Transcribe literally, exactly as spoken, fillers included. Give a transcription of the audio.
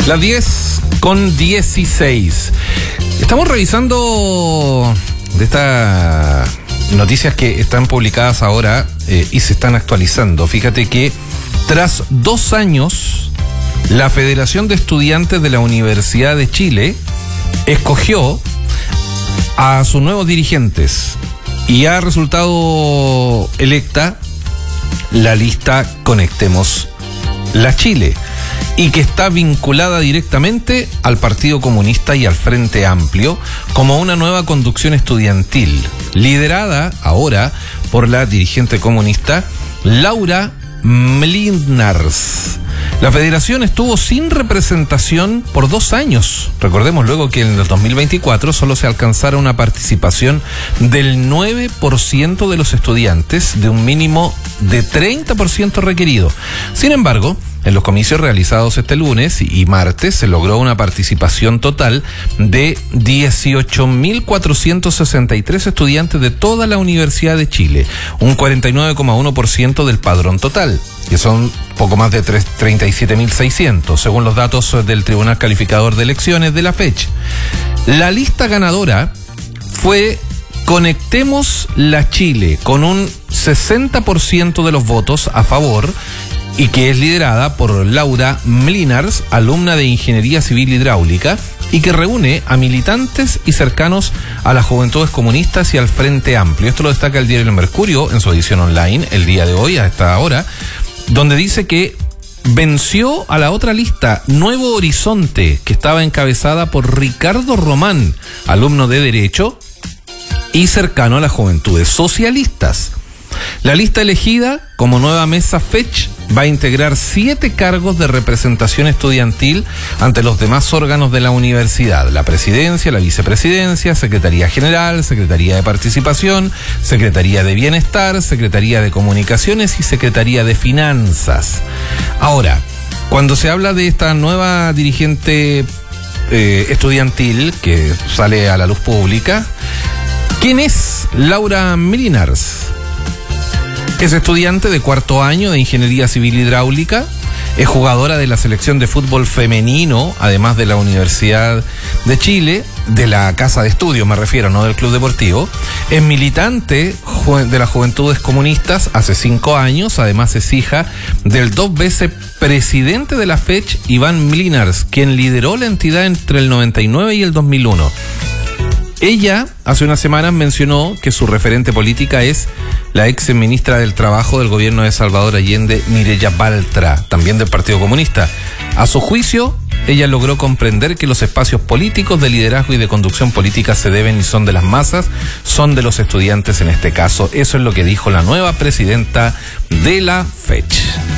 Las diez con dieciséis. Estamos revisando de estas noticias que están publicadas ahora eh, y se están actualizando. Fíjate que tras dos años, la Federación de Estudiantes de la Universidad de Chile escogió a sus nuevos dirigentes y ha resultado electa la lista Conectemos la Chile, y que está vinculada directamente al Partido Comunista y al Frente Amplio como una nueva conducción estudiantil, liderada ahora por la dirigente comunista Laura Mlynars. La federación estuvo sin representación por dos años. Recordemos luego que en el dos mil veinticuatro solo se alcanzara una participación del nueve por ciento de los estudiantes, de un mínimo de treinta por ciento requerido. Sin embargo, en los comicios realizados este lunes y martes se logró una participación total de dieciocho mil cuatrocientos sesenta y tres estudiantes de toda la Universidad de Chile, un cuarenta y nueve coma uno por ciento del padrón total, que son poco más de treinta y siete mil seiscientos, según los datos del Tribunal Calificador de Elecciones de la fecha. La lista ganadora fue Conectemos la Chile, con un sesenta por ciento de los votos a favor, y que es liderada por Laura Mlynars, alumna de Ingeniería Civil Hidráulica, y que reúne a militantes y cercanos a las Juventudes Comunistas y al Frente Amplio. Esto lo destaca el diario El Mercurio en su edición online el día de hoy, a esta hora, donde dice que venció a la otra lista, Nuevo Horizonte, que estaba encabezada por Ricardo Román, alumno de Derecho y cercano a las Juventudes Socialistas. La lista elegida como nueva mesa Fech va a integrar siete cargos de representación estudiantil ante los demás órganos de la universidad: la presidencia, la vicepresidencia, secretaría general, secretaría de participación, secretaría de bienestar, secretaría de comunicaciones y secretaría de finanzas. Ahora, cuando se habla de esta nueva dirigente eh, estudiantil que sale a la luz pública, ¿quién es Laura Mlynars? Es estudiante de cuarto año de Ingeniería Civil Hidráulica, es jugadora de la selección de fútbol femenino, además de la Universidad de Chile, de la Casa de Estudios me refiero, no del club deportivo. Es militante de las Juventudes Comunistas hace cinco años, además es hija del dos veces presidente de la Fech, Iván Mlynars, quien lideró la entidad entre el noventa y nueve y el dos mil uno. Ella, hace unas semanas, mencionó que su referente política es la ex ministra del Trabajo del gobierno de Salvador Allende, Mireya Baltra, también del Partido Comunista. A su juicio, ella logró comprender que los espacios políticos de liderazgo y de conducción política se deben y son de las masas, son de los estudiantes en este caso. Eso es lo que dijo la nueva presidenta de la Fech.